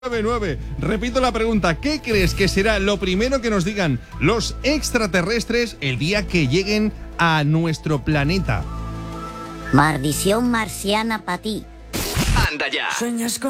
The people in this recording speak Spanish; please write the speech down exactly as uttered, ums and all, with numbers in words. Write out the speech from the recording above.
nueve nueve. Repito la pregunta, ¿qué crees que será lo primero que nos digan los extraterrestres el día que lleguen a nuestro planeta? Maldición marciana para ti. Anda ya. Sueñas con